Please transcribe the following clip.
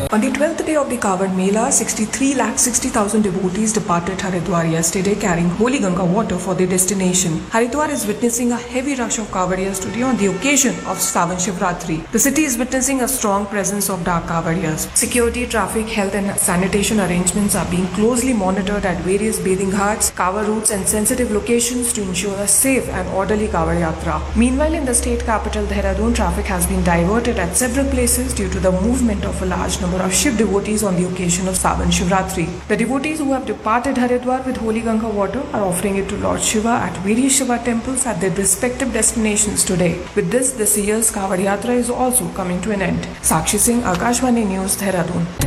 On the 12th day of the Kavod Mela, 63,60,000 devotees departed Haridwar yesterday carrying holy Ganga water for their destination. Haridwar is witnessing a heavy rush of Kavadiyas today on the occasion of Sawan Shivratri. The city is witnessing a strong presence of dark Kavadiyas. Security, traffic, health and sanitation arrangements are being closely monitored at various bathing ghats, Kavod routes and sensitive locations to ensure a safe and orderly Kavod Yatra. Meanwhile, in the state capital Dehradun, traffic has been diverted at several places due to the movement of a large number of Shiv devotees on the occasion of Sawan Shivratri. The devotees who have departed Haridwar with holy Ganga water are offering it to Lord Shiva at various Shiva temples at their respective destinations today. With this year's Kavod Yatra is also coming to an end. Sakshi Singh, Akashvani News, Dehradun.